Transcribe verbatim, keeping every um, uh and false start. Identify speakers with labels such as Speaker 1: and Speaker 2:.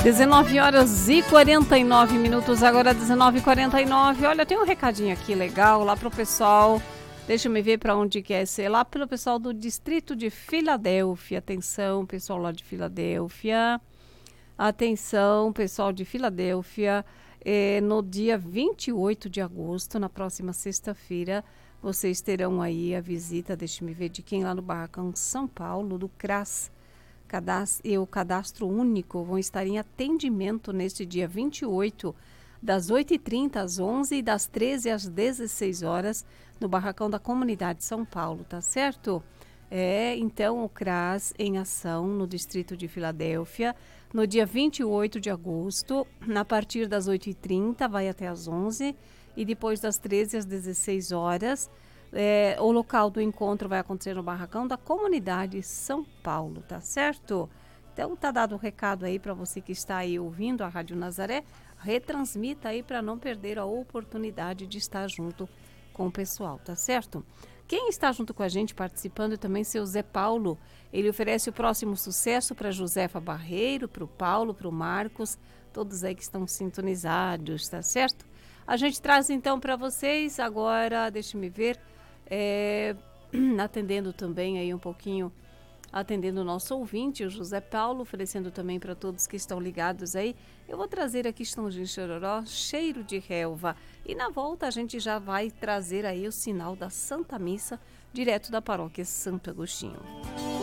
Speaker 1: dezenove horas e quarenta e nove minutos, agora dezenove e quarenta e nove. Olha, tem um recadinho aqui legal lá pro pessoal. Deixa eu me ver para onde quer ser. Lá pelo pessoal do distrito de Filadélfia. Atenção, pessoal lá de Filadélfia. Atenção, pessoal de Filadélfia. É, no dia vinte e oito de agosto, na próxima sexta-feira, vocês terão aí a visita, deixa eu me ver, de quem lá no Barracão São Paulo, do CRAS. Cadastro, e o Cadastro Único vão estar em atendimento neste dia vinte e oito, das oito e trinta às onze e das treze às dezesseis horas, no Barracão da Comunidade São Paulo, tá certo? É, então, o CRAS em ação no Distrito de Filadélfia, no dia vinte e oito de agosto, a partir das oito e trinta, vai até às onze, e depois das treze às dezesseis horas, É, o local do encontro vai acontecer no Barracão da Comunidade São Paulo, tá certo? Então tá dado o recado aí para você que está aí ouvindo a Rádio Nazaré, retransmita aí para não perder a oportunidade de estar junto com o pessoal, tá certo? Quem está junto com a gente participando também, seu Zé Paulo, ele oferece o próximo sucesso para Josefa Barreiro, para o Paulo, para o Marcos, todos aí que estão sintonizados, tá certo? A gente traz então para vocês agora, deixa me ver, É, atendendo também aí um pouquinho, atendendo o nosso ouvinte, o José Paulo, oferecendo também para todos que estão ligados aí. Eu vou trazer aqui Estãozinho Chororó, cheiro de relva. E na volta a gente já vai trazer aí o sinal da Santa Missa, direto da paróquia Santo Agostinho.